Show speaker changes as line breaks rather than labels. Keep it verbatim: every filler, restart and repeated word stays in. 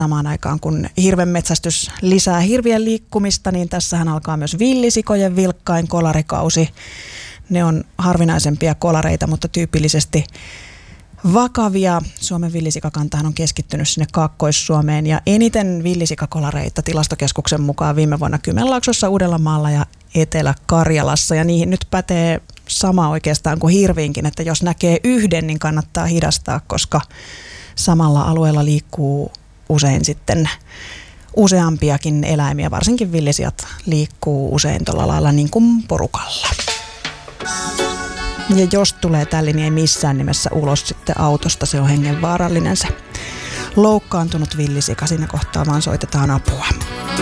samaan aikaan kun hirvenmetsästys lisää hirvien liikkumista, niin tässähän alkaa myös villisikojen vilkkain kolarikausi. Ne on harvinaisempia kolareita, mutta tyypillisesti vakavia. Suomen villisikakantahan on keskittynyt sinne Kaakkois-Suomeen ja eniten villisikakolareita Tilastokeskuksen mukaan viime vuonna Kymenlaaksossa, Uudellamaalla ja Etelä-Karjalassa. Ja niihin nyt pätee sama oikeastaan kuin hirviinkin, että jos näkee yhden, niin kannattaa hidastaa, koska samalla alueella liikkuu usein sitten useampiakin eläimiä, varsinkin villisijat liikkuu usein tuolla lailla niin kuin porukalla. Ja jos tulee tälle, niin ei missään nimessä ulos sitten autosta, se on hengenvaarallinen se loukkaantunut villisika. Siinä kohtaa vaan soitetaan apua.